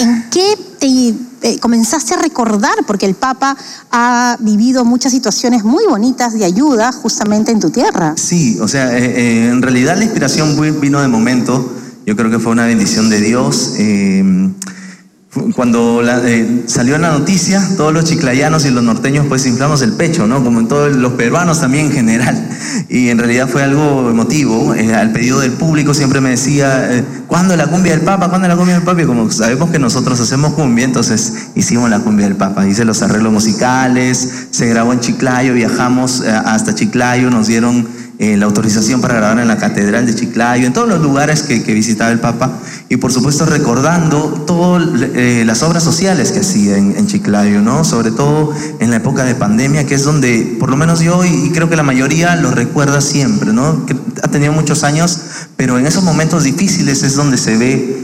¿En qué te comenzaste a recordar? Porque el Papa ha vivido muchas situaciones muy bonitas de ayuda justamente en tu tierra. Sí, o sea, en realidad la inspiración vino de momento. Yo creo que fue una bendición de Dios. Cuando salió la noticia, todos los chiclayanos y los norteños pues inflamos el pecho, ¿no? Como en todos los peruanos también en general. Y en realidad fue algo emotivo. Al pedido del público siempre me decía, ¿cuándo la cumbia del Papa? ¿Cuándo la cumbia del Papa? Y como sabemos que nosotros hacemos cumbia, entonces hicimos la cumbia del Papa. Hice los arreglos musicales, se grabó en Chiclayo, viajamos hasta Chiclayo, nos dieron la autorización para grabar en la Catedral de Chiclayo, en todos los lugares que visitaba el Papa, y por supuesto recordando todas las obras sociales que hacía en Chiclayo, ¿no? Sobre todo en la época de pandemia, que es donde, por lo menos yo y creo que la mayoría lo recuerda siempre, ¿no? Que ha tenido muchos años, pero en esos momentos difíciles es donde se ve